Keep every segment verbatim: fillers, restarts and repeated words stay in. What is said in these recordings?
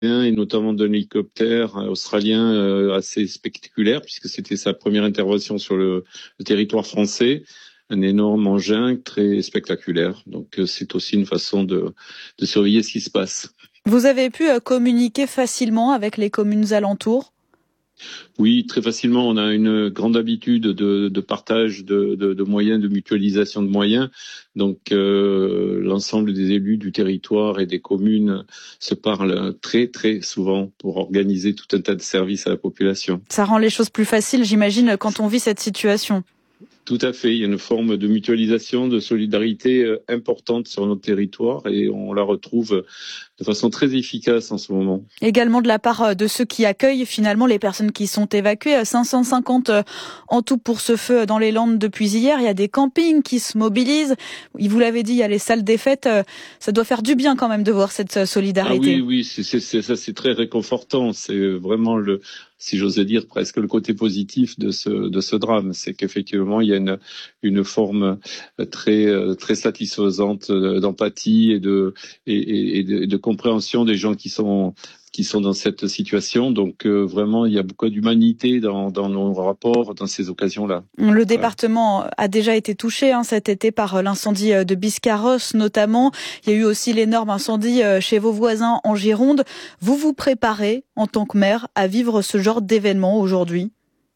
et notamment d'un hélicoptère australien euh, assez spectaculaire, puisque c'était sa première intervention sur le, le territoire français. Un énorme engin très spectaculaire. Donc euh, c'est aussi une façon de, de surveiller ce qui se passe. Vous avez pu euh, communiquer facilement avec les communes alentours ? Oui, très facilement. On a une grande habitude de, de partage de, de, de moyens, de mutualisation de moyens. Donc, euh, l'ensemble des élus du territoire et des communes se parlent très, très souvent pour organiser tout un tas de services à la population. Ça rend les choses plus faciles, j'imagine, quand on vit cette situation. Tout à fait. Il y a une forme de mutualisation, de solidarité importante sur notre territoire et on la retrouve de façon très efficace en ce moment. Également de la part de ceux qui accueillent finalement les personnes qui sont évacuées. cinq cent cinquante en tout pour ce feu dans les Landes depuis hier. Il y a des campings qui se mobilisent. Vous l'avez dit, il y a les salles des fêtes. Ça doit faire du bien quand même de voir cette solidarité. Ah oui, oui, c'est, c'est, c'est, ça c'est très réconfortant. C'est vraiment le, si j'ose dire, presque le côté positif de ce, de ce drame. C'est qu'effectivement, il y a une, une forme très, très satisfaisante d'empathie et de, et, et de, de compréhension des gens qui sont, qui sont dans cette situation. Donc euh, vraiment, il y a beaucoup d'humanité dans, dans nos rapports, dans ces occasions-là. Le département voilà. a déjà été touché hein, cet été par l'incendie de Biscarrosse notamment. Il y a eu aussi l'énorme incendie chez vos voisins en Gironde. Vous vous préparez en tant que maire à vivre ce genre d'événement aujourd'hui ?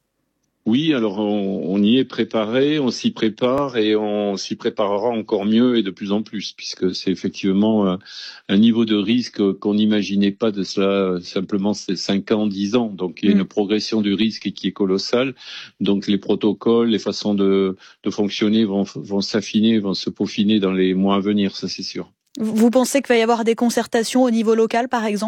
Oui, alors on, on y est préparé, on s'y prépare et on s'y préparera encore mieux et de plus en plus, puisque c'est effectivement un, un niveau de risque qu'on n'imaginait pas de cela simplement ces cinq ans, dix ans. Donc il y a une mmh. progression du risque qui est colossale. Donc les protocoles, les façons de, de fonctionner vont, vont s'affiner, vont se peaufiner dans les mois à venir, ça c'est sûr. Vous pensez qu'il va y avoir des concertations au niveau local, par exemple ?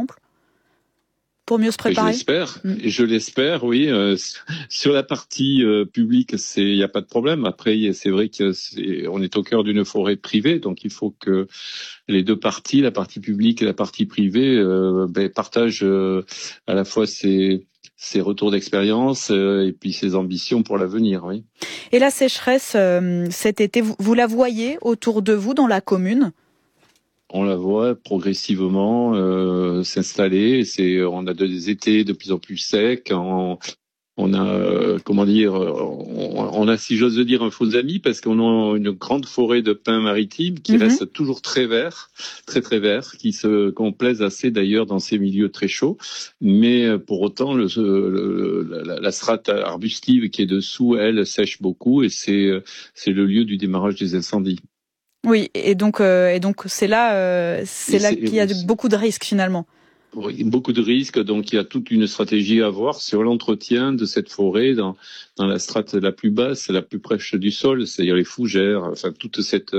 Pour mieux se préparer. Et je l'espère, mmh. je l'espère, oui. Euh, sur la partie euh, publique, c'est, il n'y a pas de problème. Après, c'est vrai que c'est, on est au cœur d'une forêt privée, donc il faut que les deux parties, la partie publique et la partie privée, euh, ben, partagent euh, à la fois ces ses retours d'expérience euh, et puis ses ambitions pour l'avenir, oui. Et la sécheresse euh, cet été, vous, vous la voyez autour de vous dans la commune ? On la voit progressivement euh, s'installer. C'est, on a des étés de plus en plus secs. On, on a, euh, comment dire, on, on a, si j'ose dire, un faux ami parce qu'on a une grande forêt de pins maritimes qui mm-hmm. reste toujours très vert, très très vert, qui se complaise assez d'ailleurs dans ces milieux très chauds. Mais pour autant, le, le, la, la strate arbustive qui est dessous, elle, sèche beaucoup et c'est, c'est le lieu du démarrage des incendies. Oui, et donc, euh, et donc c'est là, euh, c'est et là c'est, qu'il y a beaucoup de risques finalement. Oui, beaucoup de risques. Donc il y a toute une stratégie à avoir sur l'entretien de cette forêt dans dans la strate la plus basse, la plus proche du sol, c'est-à-dire les fougères, enfin toute cette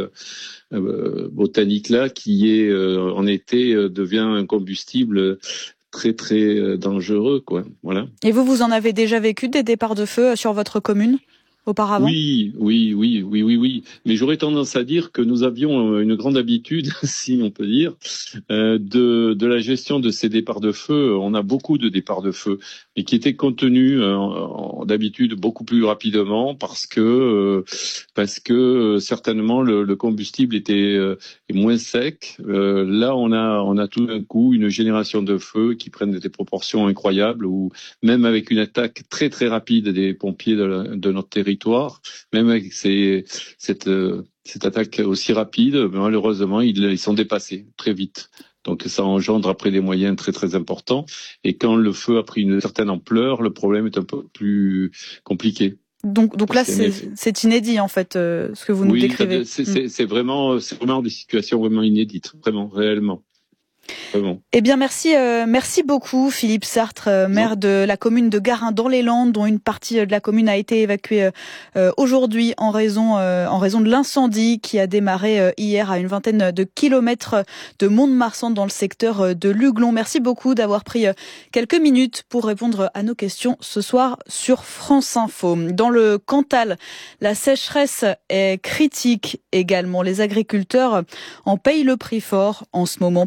euh, botanique là qui est euh, en été euh, devient un combustible très très euh, dangereux, quoi. Voilà. Et vous, vous en avez déjà vécu des départs de feu sur votre commune ? Auparavant. Oui, oui, oui, oui, oui, oui. Mais j'aurais tendance à dire que nous avions une grande habitude, si on peut dire, euh, de, de la gestion de ces départs de feu. On a beaucoup de départs de feu, mais qui étaient contenus euh, en, d'habitude beaucoup plus rapidement parce que euh, parce que euh, certainement le, le combustible était euh, moins sec. Euh, là, on a on a tout d'un coup une génération de feux qui prennent des proportions incroyables, ou même avec une attaque très très rapide des pompiers de, la, de notre territoire. Même avec ces, cette, cette attaque aussi rapide, malheureusement, ils, ils sont dépassés très vite. Donc ça engendre après des moyens très très importants. Et quand le feu a pris une certaine ampleur, le problème est un peu plus compliqué. Donc, donc là, c'est, c'est inédit en fait, euh, ce que vous nous oui, décrivez. C'est, c'est, c'est vraiment, c'est vraiment des situations vraiment inédites, vraiment, réellement. Bon. Eh bien, merci, euh, merci beaucoup, Philippe Sartre, euh, maire de la commune de Garin dans les Landes, dont une partie de la commune a été évacuée euh, aujourd'hui en raison, euh, en raison de l'incendie qui a démarré euh, hier à une vingtaine de kilomètres de Mont-de-Marsan dans le secteur euh, de Luglon. Merci beaucoup d'avoir pris euh, quelques minutes pour répondre à nos questions ce soir sur France Info. Dans le Cantal, la sécheresse est critique également. Les agriculteurs en payent le prix fort en ce moment particulier.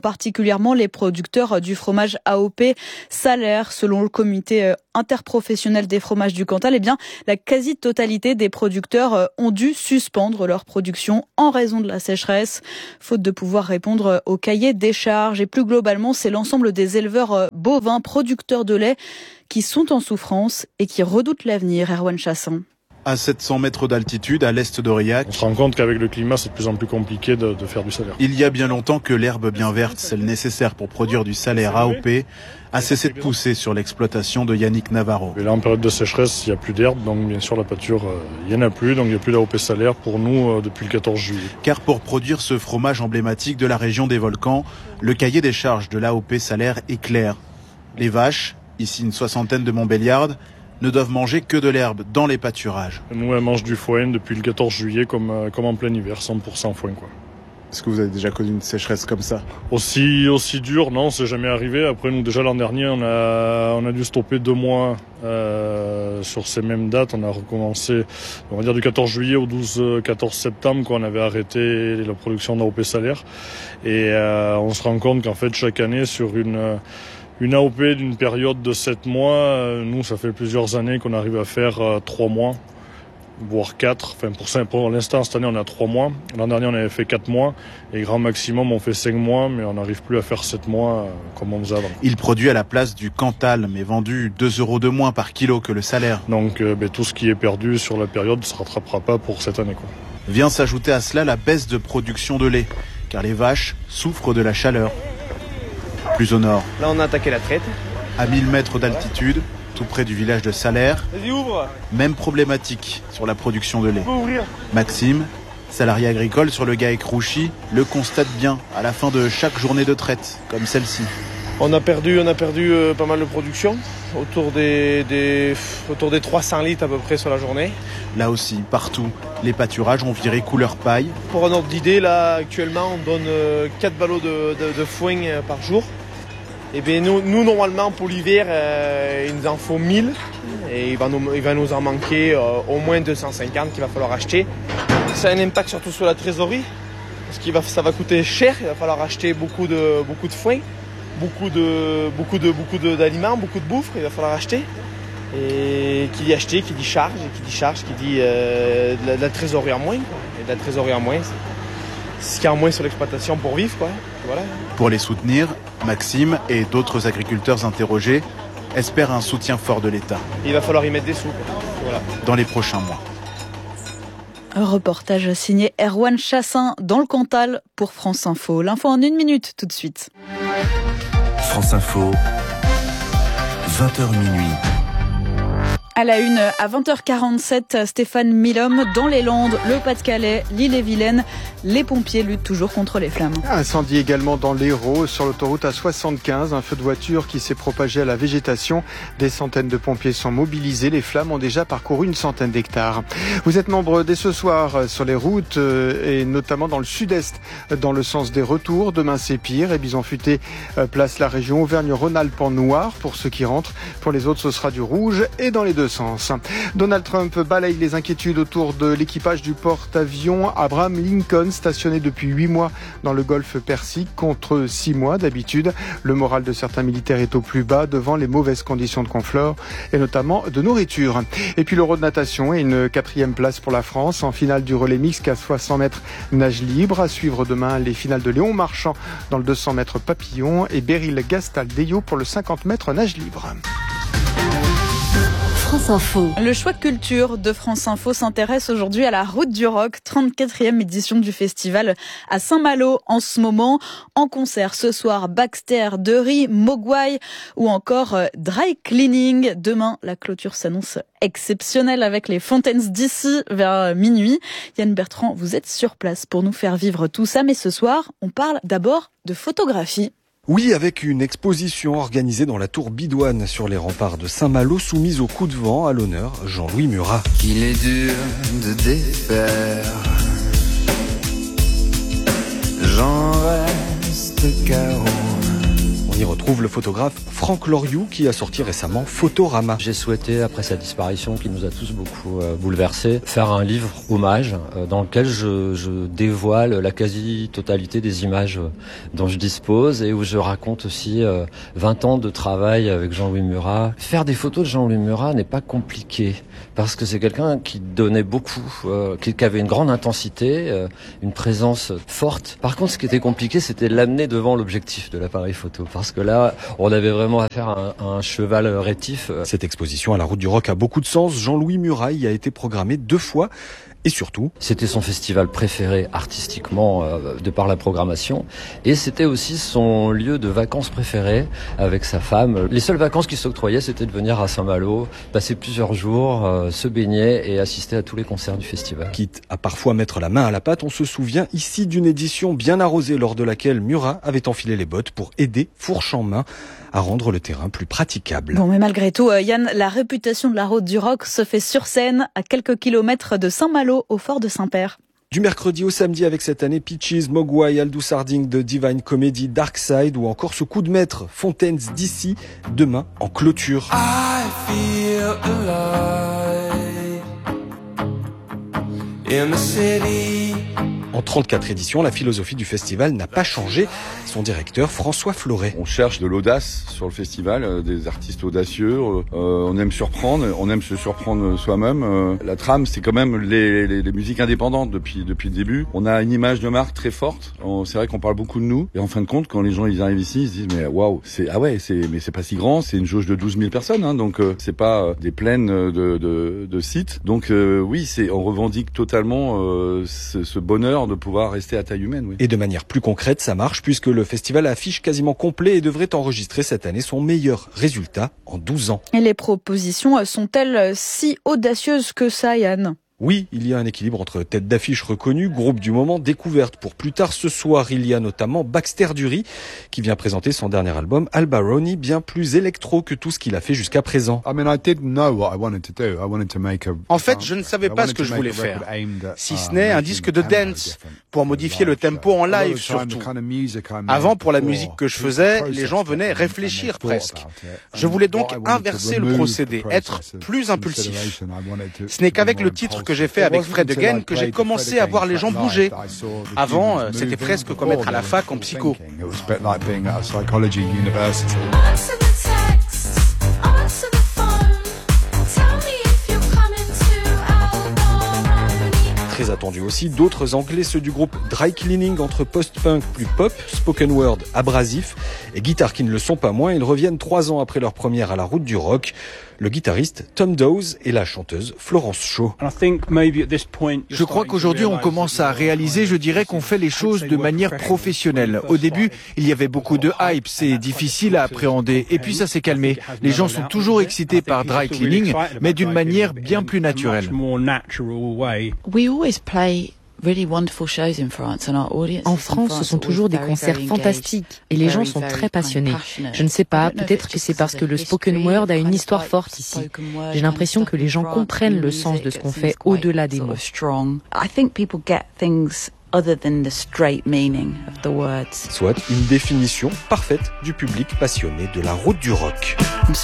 particulièrement les producteurs du fromage A O P Salaire. Selon le comité interprofessionnel des fromages du Cantal, eh bien, la quasi-totalité des producteurs ont dû suspendre leur production en raison de la sécheresse, faute de pouvoir répondre au cahier des charges. Et plus globalement, c'est l'ensemble des éleveurs bovins producteurs de lait qui sont en souffrance et qui redoutent l'avenir. Erwan Chassin. À sept cents mètres d'altitude, à l'est d'Aurillac. On se rend compte qu'avec le climat, c'est de plus en plus compliqué de, de faire du salaire. Il y a bien longtemps que l'herbe bien verte, celle nécessaire pour produire du salaire A O P, a cessé de pousser sur l'exploitation de Yannick Navarro. Et là, en période de sécheresse, il n'y a plus d'herbe, donc bien sûr la pâture, euh, il n'y en a plus, donc il n'y a plus d'A O P Salaire pour nous euh, depuis le quatorze juillet. Car pour produire ce fromage emblématique de la région des volcans, le cahier des charges de l'A O P Salaire est clair. Les vaches, ici une soixantaine de Montbéliardes, ne doivent manger que de l'herbe dans les pâturages. Nous, elles mangent du foin depuis le quatorze juillet comme, euh, comme en plein hiver, cent pour cent foin, quoi. Est-ce que vous avez déjà connu une sécheresse comme ça ? Aussi, aussi dur, non, c'est jamais arrivé. Après, nous, déjà l'an dernier, on a, on a dû stopper deux mois euh, sur ces mêmes dates. On a recommencé, on va dire du quatorze juillet au douze quatorze septembre, quand on avait arrêté la production d'A O P Salaire. Et euh, on se rend compte qu'en fait, chaque année, sur une... Une A O P d'une période de sept mois, nous, ça fait plusieurs années qu'on arrive à faire trois mois, voire quatre. Enfin, pour, ça, pour l'instant, cette année, on a trois mois. L'an dernier, on avait fait quatre mois. Et grand maximum, on fait cinq mois, mais on n'arrive plus à faire sept mois comme on faisait avant. Il produit à la place du Cantal, mais vendu deux euros de moins par kilo que le salaire. Donc, euh, ben, tout ce qui est perdu sur la période ne se rattrapera pas pour cette année, quoi. Vient s'ajouter à cela la baisse de production de lait, car les vaches souffrent de la chaleur. Plus au nord. Là, on a attaqué la traite. À mille mètres d'altitude, tout près du village de Salaire. Vas-y, ouvre. Même problématique sur la production de lait. Maxime, salarié agricole sur le GAEC Rouchy, le constate bien à la fin de chaque journée de traite, comme celle-ci. On a perdu, on a perdu euh, pas mal de production, autour des, des, autour des trois cents litres à peu près sur la journée. Là aussi, partout, les pâturages ont viré couleur paille. Pour un ordre d'idée, là, actuellement, on donne euh, quatre ballots de, de, de foin euh, par jour. Et bien, nous, nous, normalement, pour l'hiver, euh, il nous en faut mille. Et il va nous, il va nous en manquer euh, au moins deux cent cinquante qu'il va falloir acheter. Ça a un impact surtout sur la trésorerie, parce que va, ça va coûter cher. Il va falloir acheter beaucoup de, beaucoup de foin, beaucoup de, beaucoup de, beaucoup de, d'aliments, beaucoup de bouffe. Il va falloir acheter. Et qui dit acheter, qui dit charge, et qui dit charge, qui dit euh, de, la, de la trésorerie en moins. Quoi. Et de la trésorerie en moins, c'est ce qu'il y a en moins sur l'exploitation pour vivre, quoi. Voilà. Pour les soutenir, Maxime et d'autres agriculteurs interrogés espèrent un soutien fort de l'État. Il va falloir y mettre des sous, quoi. Voilà. Dans les prochains mois. Un reportage signé Erwan Chassin dans le Cantal pour France Info. L'info en une minute tout de suite. France Info, vingt heures minuit. À la une, à vingt heures quarante-sept, Stéphane Milhomme, dans les Landes, le Pas-de-Calais, l'Ille-et-Vilaine, les pompiers luttent toujours contre les flammes. Incendie également dans l'Hérault, sur l'autoroute A soixante-quinze, un feu de voiture qui s'est propagé à la végétation. Des centaines de pompiers sont mobilisés, les flammes ont déjà parcouru une centaine d'hectares. Vous êtes nombreux dès ce soir sur les routes et notamment dans le sud-est, dans le sens des retours. Demain c'est pire et Bison Futé place la région Auvergne-Rhône-Alpes en noir pour ceux qui rentrent. Pour les autres ce sera du rouge et dans les deux sens. Donald Trump balaye les inquiétudes autour de l'équipage du porte-avions Abraham Lincoln, stationné depuis huit mois dans le golfe Persique contre six mois d'habitude. Le moral de certains militaires est au plus bas devant les mauvaises conditions de confort et notamment de nourriture. Et puis l'Euro de natation et une quatrième place pour la France en finale du relais mixte à trois cents mètres nage libre. À suivre demain les finales de Léon Marchand dans le deux cents mètres papillon et Beryl Gastaldeyo pour le cinquante mètres nage libre. France Info. Le choix culture de France Info s'intéresse aujourd'hui à la Route du Rock, trente-quatrième édition du festival à Saint-Malo en ce moment. En concert ce soir, Baxter, Derry, Mogwai ou encore Dry Cleaning. Demain, la clôture s'annonce exceptionnelle avec les Fontaines d'ici vers minuit. Yann Bertrand, vous êtes sur place pour nous faire vivre tout ça, mais ce soir, on parle d'abord de photographie. Oui, avec une exposition organisée dans la tour Bidoine sur les remparts de Saint-Malo, soumise au coup de vent, à l'honneur Jean-Louis Murat. Qu'il est dur de défaire, j'en reste K O. On y retrouve le photographe Franck Loriou qui a sorti récemment Photorama. J'ai souhaité, après sa disparition qui nous a tous beaucoup euh, bouleversés, faire un livre hommage euh, dans lequel je, je dévoile la quasi-totalité des images euh, dont je dispose et où je raconte aussi euh, vingt ans de travail avec Jean-Louis Murat. Faire des photos de Jean-Louis Murat n'est pas compliqué parce que c'est quelqu'un qui donnait beaucoup, euh, qui, qui avait une grande intensité, euh, une présence forte. Par contre, ce qui était compliqué, c'était de l'amener devant l'objectif de l'appareil photo parce que là, on avait vraiment affaire à un, à un cheval rétif. Cette exposition à la Route du Rock a beaucoup de sens. Jean-Louis Murat y a été programmé deux fois. Et surtout, c'était son festival préféré artistiquement euh, de par la programmation et c'était aussi son lieu de vacances préféré avec sa femme. Les seules vacances qu'il s'octroyait, c'était de venir à Saint-Malo, passer plusieurs jours, euh, se baigner et assister à tous les concerts du festival. Quitte à parfois mettre la main à la pâte, on se souvient ici d'une édition bien arrosée lors de laquelle Murat avait enfilé les bottes pour aider, fourche en main, à rendre le terrain plus praticable. Bon, mais malgré tout, Yann, la réputation de la Route du Rock se fait sur scène à quelques kilomètres de Saint-Malo, au fort de Saint-Père. Du mercredi au samedi avec cette année Peaches, Mogwai, Aldous Harding de Divine Comedy, Dark Side ou encore ce coup de maître Fontaines d'ici, demain en clôture. I feel alive in the city. En trente-quatre éditions, la philosophie du festival n'a pas changé. Son directeur, François Floret. On cherche de l'audace sur le festival, euh, des artistes audacieux. Euh, on aime surprendre, on aime se surprendre soi-même. Euh, la trame, c'est quand même les, les, les musiques indépendantes depuis depuis le début. On a une image de marque très forte. On, c'est vrai qu'on parle beaucoup de nous. Et en fin de compte, quand les gens ils arrivent ici, ils se disent mais waouh, c'est ah ouais, c'est mais c'est pas si grand. C'est une jauge de douze mille personnes, hein, donc euh, c'est pas euh, des plaines de de, de sites. Donc euh, oui, c'est on revendique totalement euh, ce, ce bonheur de pouvoir rester à taille humaine. Oui. Et de manière plus concrète, ça marche puisque le festival affiche quasiment complet et devrait enregistrer cette année son meilleur résultat en douze ans. Et les propositions sont-elles si audacieuses que ça, Yann ? Oui, il y a un équilibre entre tête d'affiche reconnue, groupe du moment, découverte pour plus tard ce soir. Il y a notamment Baxter Dury qui vient présenter son dernier album Albaroni, bien plus électro que tout ce qu'il a fait jusqu'à présent. En fait, je ne savais pas ce que je voulais faire, si ce n'est un disque de dance, pour modifier le tempo en live surtout. Avant, pour la musique que je faisais, les gens venaient réfléchir presque. Je voulais donc inverser le procédé, être plus impulsif. Ce n'est qu'avec le titre que que j'ai fait avec Fred Again que j'ai commencé à voir les gens bouger. Avant, c'était presque comme être à la fac en psycho. Très attendu aussi, d'autres anglais, ceux du groupe Dry Cleaning, entre post-punk plus pop, spoken word abrasif et guitares qui ne le sont pas moins. Ils reviennent trois ans après leur première à la Route du Rock. Le guitariste Tom Dawes et la chanteuse Florence Shaw. Je crois qu'aujourd'hui on commence à réaliser, je dirais, qu'on fait les choses de manière professionnelle. Au début, il y avait beaucoup de hype, c'est difficile à appréhender. Et puis ça s'est calmé. Les gens sont toujours excités par Dry Cleaning, mais d'une manière bien plus naturelle. En France, ce sont toujours des concerts fantastiques et les gens sont très passionnés. Je ne sais pas, peut-être que c'est parce que le spoken word a une histoire forte ici. J'ai l'impression que les gens comprennent le sens de ce qu'on fait au-delà des mots. Soit une définition parfaite du public passionné de la Route du Rock.